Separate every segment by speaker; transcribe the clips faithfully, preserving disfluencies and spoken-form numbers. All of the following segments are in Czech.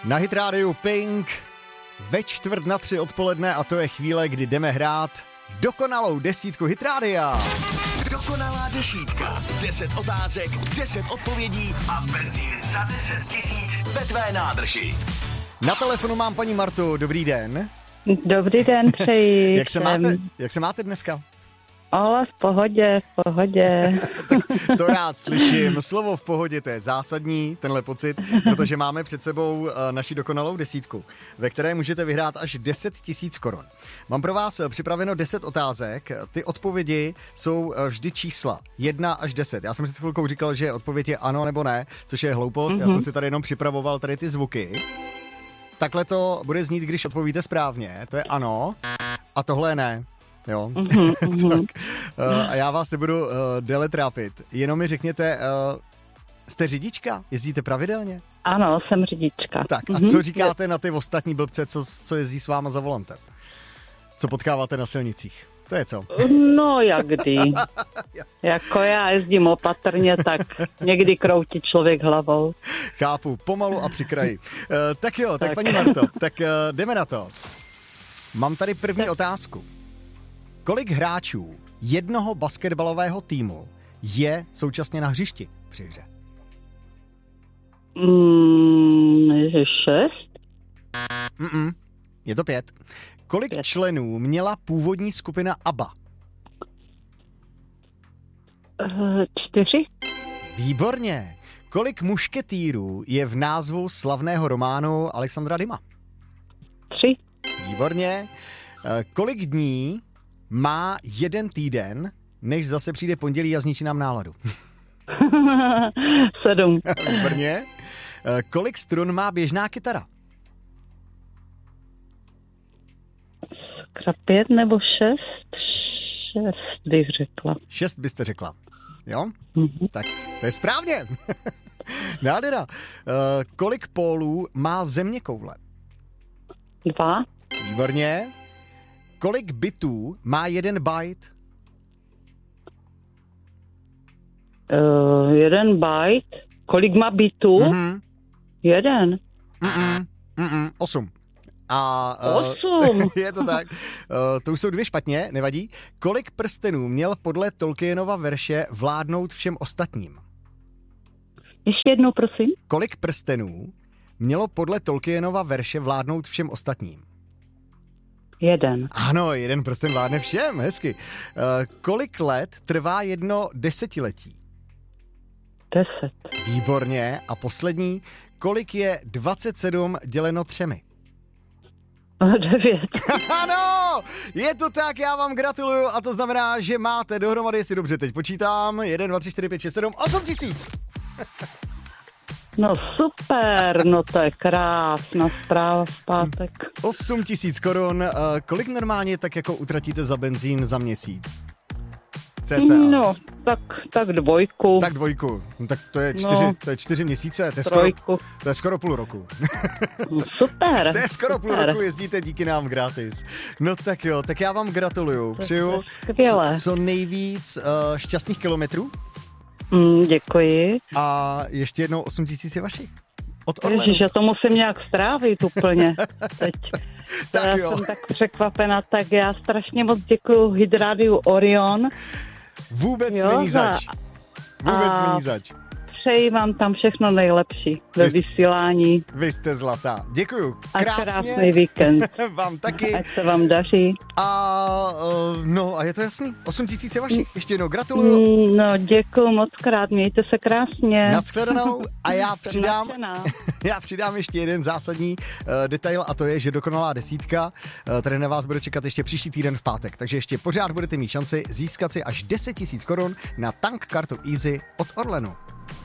Speaker 1: Na Hit rádiu Pink ve čtvrt na tři odpoledne a to je chvíle, kdy jdeme hrát dokonalou desítku Hit rádia.
Speaker 2: Dokonalá desítka. Deset otázek, deset odpovědí a benzín za deset tisíc ve tvé nádrži.
Speaker 1: Na telefonu mám paní Martu. Dobrý den.
Speaker 3: Dobrý den, přeji.
Speaker 1: Jak se máte, jak se máte dneska?
Speaker 3: Ale v pohodě, v pohodě.
Speaker 1: Tak to rád slyším. Slovo v pohodě, to je zásadní, tenhle pocit, protože máme před sebou naši dokonalou desítku, ve které můžete vyhrát až deset tisíc korun. Mám pro vás připraveno deset otázek. Ty odpovědi jsou vždy čísla jedna až deset. Já jsem si chvilkou říkal, že odpověď je ano nebo ne, což je hloupost. Mm-hmm. Já jsem si tady jenom připravoval tady ty zvuky. Takhle to bude znít, když odpovíte správně. To je ano a tohle je ne. Jo.
Speaker 3: Mm-hmm, mm-hmm.
Speaker 1: Tak, uh, a já vás nebudu uh, déle trápit. Jenom mi řekněte, uh, jste řidička? Jezdíte pravidelně?
Speaker 3: Ano, jsem řidička.
Speaker 1: Tak a co říkáte na ty ostatní blbce, co, co jezdí s váma za volantem? Co potkáváte na silnicích? To je co?
Speaker 3: No jak kdy. Jako já jezdím opatrně, tak někdy kroutí člověk hlavou.
Speaker 1: Chápu, pomalu a při kraji. Uh, tak jo, tak, tak paní Marto, tak uh, jdeme na to. Mám tady první tak. otázku. Kolik hráčů jednoho basketbalového týmu je současně na hřišti při hře?
Speaker 3: Mm, je šest?
Speaker 1: Mm-mm, je to pět. Kolik pět. členů měla původní skupina ABBA?
Speaker 3: Uh, čtyři?
Speaker 1: Výborně. Kolik mušketýrů je v názvu slavného románu Alexandra Duma?
Speaker 3: Tři.
Speaker 1: Výborně. Uh, kolik dní má jeden týden, než zase přijde pondělí a zničí nám náladu?
Speaker 3: Sedm.
Speaker 1: Výborně. Kolik strun má běžná kytara?
Speaker 3: Sakra, pět nebo šest? Šest bych řekla.
Speaker 1: Šest byste řekla, jo?
Speaker 3: Mm-hmm.
Speaker 1: Tak to je správně. Nádhera. Kolik pólů má zeměkoule?
Speaker 3: Dva.
Speaker 1: Výborně. Kolik bitů má jeden byte?
Speaker 3: Uh, jeden byte. Kolik má bitů?
Speaker 1: Mm-hmm.
Speaker 3: Jeden.
Speaker 1: Mm-mm. Mm-mm. Osm. A, uh,
Speaker 3: Osm.
Speaker 1: Je to tak. Uh, to už jsou dvě špatně, nevadí. Kolik prstenů měl podle Tolkienova verše vládnout všem ostatním?
Speaker 3: Ještě jednou, prosím.
Speaker 1: Kolik prstenů mělo podle Tolkienova verše vládnout všem ostatním?
Speaker 3: Jeden.
Speaker 1: Ano, jeden prsten vládne všem, hezky. Uh, kolik let trvá jedno desetiletí?
Speaker 3: Deset.
Speaker 1: Výborně. A poslední, kolik je dvacet sedm děleno třemi?
Speaker 3: Devět.
Speaker 1: Ano, je to tak, já vám gratuluju a to znamená, že máte dohromady, jestli dobře teď počítám, jedna, dva, tři, čtyři, pět, šest, sedm, osm tisíc.
Speaker 3: No super, no to je krásná zpráva v pátek.
Speaker 1: osm tisíc korun, uh, kolik normálně tak jako utratíte za benzín za měsíc? Cca.
Speaker 3: No, tak, tak dvojku.
Speaker 1: Tak dvojku, no, tak to je čtyři, no, to je čtyři měsíce, to je, skoro, to je skoro půl roku.
Speaker 3: No, super.
Speaker 1: To je skoro
Speaker 3: super.
Speaker 1: půl roku, jezdíte díky nám gratis. No tak jo, tak já vám gratuluju, přeju co, co nejvíc uh, šťastných kilometrů.
Speaker 3: Mm, děkuji.
Speaker 1: A ještě jednou osm tisíc je vašich. Od Orlenu.
Speaker 3: Ježiš, já to musím nějak strávit úplně teď.
Speaker 1: Tak
Speaker 3: já
Speaker 1: jo.
Speaker 3: jsem tak překvapena, tak já strašně moc děkuju Hit rádiu Orion.
Speaker 1: Vůbec
Speaker 3: jo,
Speaker 1: není zač. Vůbec
Speaker 3: a
Speaker 1: není zač.
Speaker 3: Přeji vám tam všechno nejlepší ve
Speaker 1: Vy,
Speaker 3: vysílání.
Speaker 1: vy jste zlatá. Děkuju.
Speaker 3: Krásně. A krásný víkend.
Speaker 1: Vám taky.
Speaker 3: Ať se vám daří.
Speaker 1: A uh, no a je to jasný. osm tisíc je vašich. Ještě jednou gratuluju.
Speaker 3: No děkuju moc krát. Mějte se krásně.
Speaker 1: Naschledanou. A já přidám, já přidám ještě jeden zásadní uh, detail a to je, že dokonalá desítka uh, tady na vás bude čekat ještě příští týden v pátek. Takže ještě pořád budete mít šanci získat si až deset tisíc korun na tank kartu Easy od Orlenu.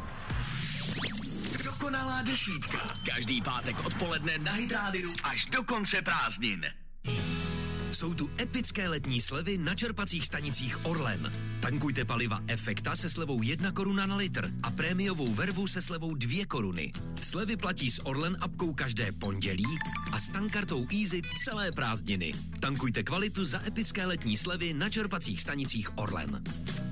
Speaker 2: Dokonalá desítka. Každý pátek odpoledne na Hit rádiu až do konce prázdnin. Jsou tu epické letní slevy na čerpacích stanicích Orlen. Tankujte paliva Efekta se slevou jedna koruna na litr a prémiovou vervu se slevou dvě koruny. Slevy platí s Orlen apkou každé pondělí a s tankkartou Easy celé prázdniny. Tankujte kvalitu za epické letní slevy na čerpacích stanicích Orlen.